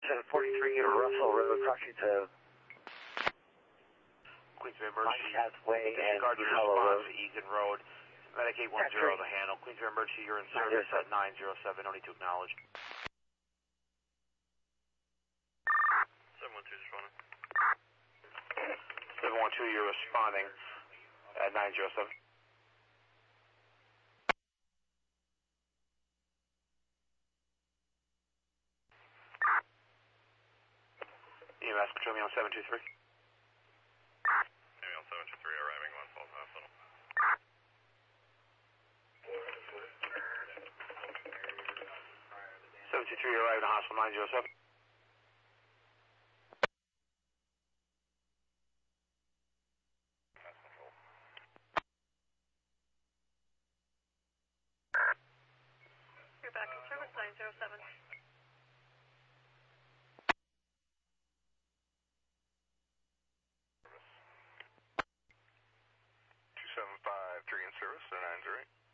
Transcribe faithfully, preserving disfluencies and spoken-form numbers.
seven forty-three Russell Road, crossing to Queensway Emergency. Pathway and Disregard your Hollow response Road. to Egan Road. Medic eight one zero, the handle. Queensway Emergency, you're in service at nine zero seven. No need to acknowledge. seven one two is responding. seven one two, you're responding at nine zero seven. E M S control me on seven two three. Email seven two three arriving on Falls Hospital. seven two three arriving at hospital nine zero seven. You're back in service nine zero seven. two seven five three in service, nine zero eight.